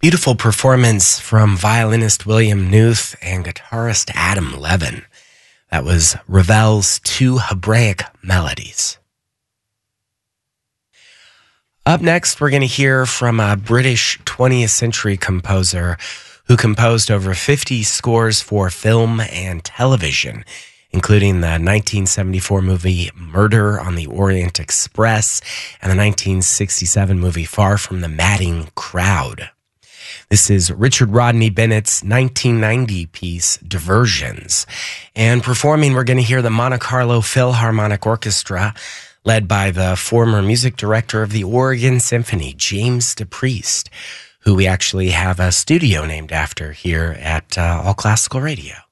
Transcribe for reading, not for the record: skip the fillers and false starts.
Beautiful performance from violinist William Knuth and guitarist Adam Levin. That was Ravel's Two Hebraic Melodies. Up next, we're going to hear from a British 20th century composer who composed over 50 scores for film and television, including the 1974 movie Murder on the Orient Express and the 1967 movie Far from the Madding Crowd. This is Richard Rodney Bennett's 1990 piece, Diversions. And performing, we're going to hear the Monte Carlo Philharmonic Orchestra, led by the former music director of the Oregon Symphony, James DePriest, who we actually have a studio named after here at All Classical Radio.